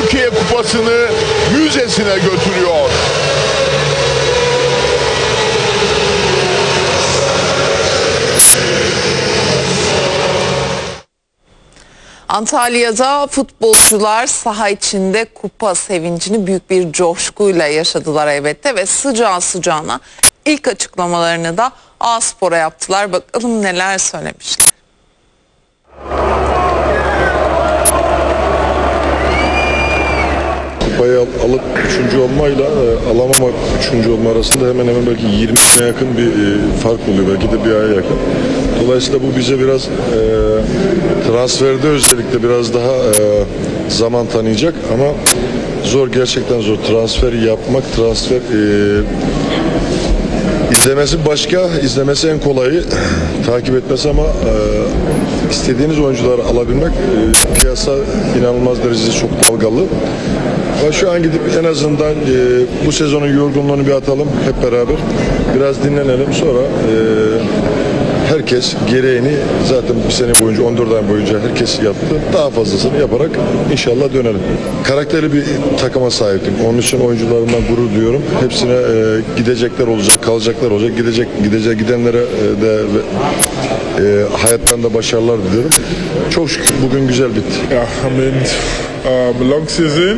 Türkiye Kupası'nı müzesine götürüyor. Antalya'da futbolcular saha içinde kupa sevincini büyük bir coşkuyla yaşadılar elbette ve sıcağı sıcağına ilk açıklamalarını da A-Spor'a yaptılar. Bakalım neler söylemişler. Kupayı alıp üçüncü olmayla alamamak üçüncü olma arasında hemen hemen belki 20'ye yakın bir fark oluyor. Belki de bir aya yakın. Dolayısıyla bu bize biraz transferde özellikle biraz daha zaman tanıyacak ama zor, gerçekten zor. Transfer yapmak, izlemesi başka, izlemesi en kolayı, takip etmesi ama istediğiniz oyuncuları alabilmek, piyasa inanılmaz derecede çok dalgalı. Ama şu an gidip en azından bu sezonun yorgunluğunu bir atalım hep beraber. Biraz dinlenelim, sonra herkes gereğini zaten bir sene boyunca, 14 ay boyunca herkes yaptı. Daha fazlasını yaparak inşallah dönelim. Karakterli bir takıma sahiptim. Onun için oyuncularımdan gurur duyuyorum. Hepsine gidecekler olacak, kalacaklar olacak. Gidenlere de hayatlarında başarılar diliyorum. Çok şükür bugün güzel bitti. Yeah, I mean, long season.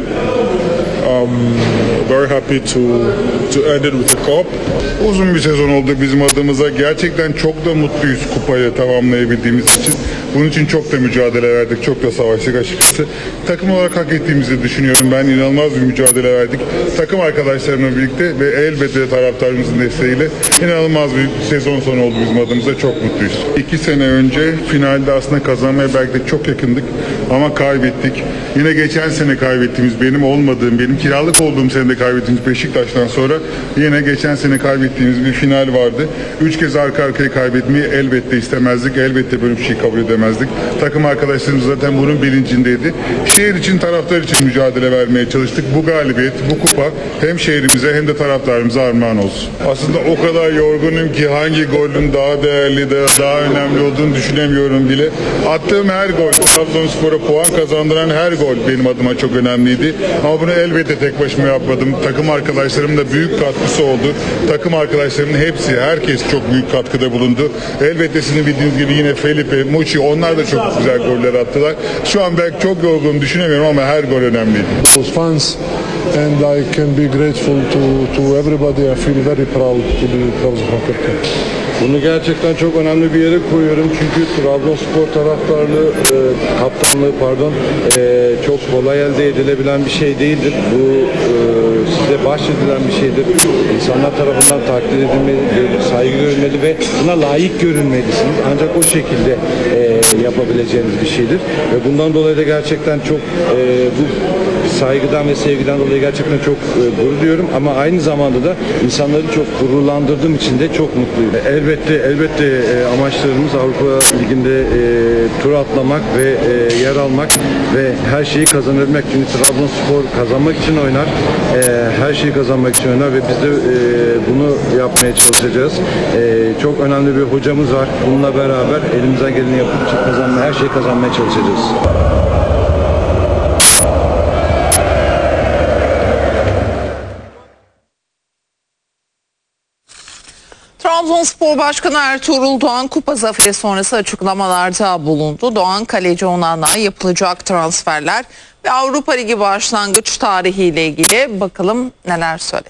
Very happy to end it with the cup. Uzun bir sezon oldu bizim adımıza. Gerçekten çok da mutluyuz kupayı tamamlayabildiğimiz için. Bunun için çok da mücadele verdik, çok da savaştık açıkçası. Takım olarak hak ettiğimizi düşünüyorum. Ben inanılmaz bir mücadele verdik. Takım arkadaşlarımla birlikte ve elbette taraftarımızın desteğiyle inanılmaz bir sezon sonu oldu bizim adımıza. Çok mutluyuz. 2 sene önce finalde aslında kazanmaya belki de çok yakındık ama kaybettik. Yine geçen sene kaybettiğimiz, benim olmadığım, benim kiralık olduğum senede kaybettiğimiz Beşiktaş'tan sonra yine geçen sene kaybettiğimiz bir final vardı. 3 kez arka arkaya kaybetmeyi elbette istemezdik. Elbette böyle bir şey kabul edemezdik. Takım arkadaşlarımız zaten bunun bilincindeydi. Şehir için, taraftar için mücadele vermeye çalıştık. Bu galibiyet, bu kupa hem şehrimize hem de taraftarımıza armağan olsun. Aslında o kadar yorgunum ki hangi golün daha değerli, daha önemli olduğunu düşünemiyorum bile. Attığım her gol, Trabzonspor'a puan kazandıran her gol benim adıma çok önemliydi. Ama bunu elbette tek başıma yapmadım. Takım arkadaşlarımın da büyük katkısı oldu. Takım arkadaşlarımın hepsi, herkes çok büyük katkıda bulundu. Elbette sizin bildiğiniz gibi yine Felipe, Muçi, onlar da çok güzel goller attılar. Şu an belki çok yorgun düşünemiyorum ama her gol önemliydi. Fans and I can be grateful to everybody. I feel very proud to be Trabzonspor captain. Bunu gerçekten çok önemli bir yere koyuyorum çünkü Trabzonspor taraftarlığı, kaptanlığı çok kolay elde edilebilen bir şey değildir. Bu size bahşedilen bir şeydir. İnsanlar tarafından takdir edilmeli, saygı görülmeli ve buna layık görünmelisiniz. Ancak o şekilde yapabileceğiniz bir şeydir. Ve bundan dolayı da gerçekten çok bu saygıdan ve sevgiden dolayı gerçekten çok gurur duyuyorum ama aynı zamanda da insanları çok gururlandırdığım için de çok mutluyum. Elbette amaçlarımız Avrupa Ligi'nde tur atlamak ve yer almak ve her şeyi kazanabilmek. Çünkü Trabzonspor kazanmak için oynar, her şeyi kazanmak için oynar ve biz de bunu yapmaya çalışacağız. Çok önemli bir hocamız var. Bununla beraber elimizden geleni yapıp her şeyi kazanmaya çalışacağız. Trabzonspor Başkanı Ertuğrul Doğan kupa zaferi sonrası açıklamalarda bulundu. Doğan, kaleci Onana'ya yapılacak transferler ve Avrupa Ligi başlangıç tarihiyle ilgili bakalım neler söyledi.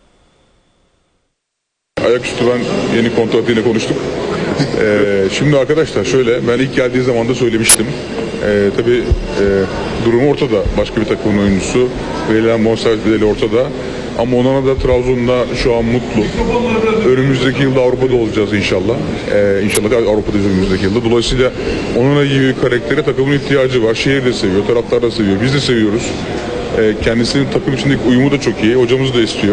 Ayaküstü ben yeni kontratıyla konuştuk. Şimdi arkadaşlar şöyle, ben ilk geldiği zaman da söylemiştim. Tabii durumu ortada. Başka bir takımın oyuncusu. Verilen bonservis bedeli ortada. Ama Onana da Trabzon'da şu an mutlu. Önümüzdeki yılda Avrupa'da olacağız inşallah. İnşallah Avrupa'dayız önümüzdeki yılda. Dolayısıyla Onana gibi bir karaktere takımın ihtiyacı var. Şehir de seviyor, taraftar da seviyor. Biz de seviyoruz. Kendisinin takım içindeki uyumu da çok iyi. Hocamız da istiyor.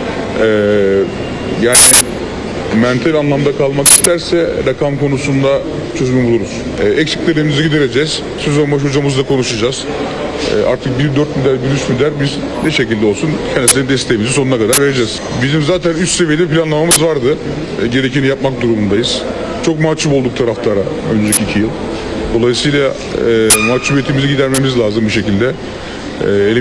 Yani mental anlamda kalmak isterse rakam konusunda çözüm buluruz. Eksiklerimizi gidereceğiz. Sezon başı hocamızla konuşacağız. Artık 1-4 milyar, 1-3 milyar biz ne şekilde olsun kendisine desteğimizi sonuna kadar vereceğiz. Bizim zaten üst seviyede planlamamız vardı. Gerekeni yapmak durumundayız. Çok mahcup olduk taraftara önceki 2 yıl. Dolayısıyla mahcubiyetimizi gidermemiz lazım bir şekilde.